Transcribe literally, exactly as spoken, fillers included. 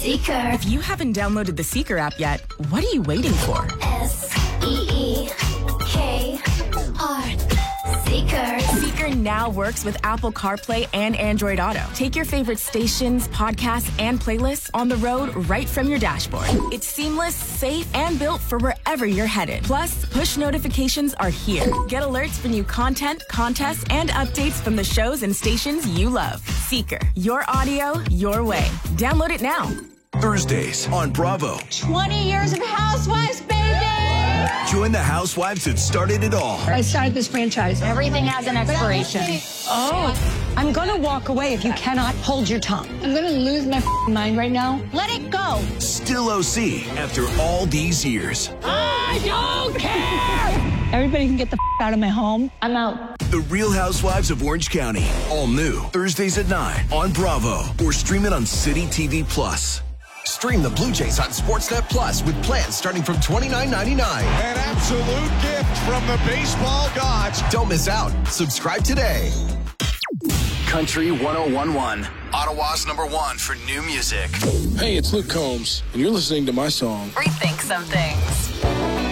Seeker. If you haven't downloaded the Seeker app yet, what are you waiting for? S E E K R. Seeker. Seeker now works with Apple CarPlay and Android Auto. Take your favorite stations, podcasts, and playlists on the road right from your dashboard. It's seamless, safe, and built for wherever you're headed. Plus, push notifications are here. Get alerts for new content, contests, and updates from the shows and stations you love. Seeker. Your audio, your way. Download it now. Thursdays on Bravo. twenty years of Housewives, baby! Join the housewives that started it all. I started this franchise. Everything has an expiration. Oh, I'm going to walk away if you cannot hold your tongue. I'm going to lose my mind right now. Let it go. Still O C after all these years. I don't care! Everybody can get the out of my home. I'm out. The Real Housewives of Orange County. All new. Thursdays at nine on Bravo. Or stream it on City T V Plus. Stream the Blue Jays on Sportsnet Plus with plans starting from twenty-nine ninety-nine. An absolute gift from the baseball gods. Don't miss out. Subscribe today. Country one oh one point one. Ottawa's number one for new music. Hey, it's Luke Combs, and you're listening to my song. Rethink some things.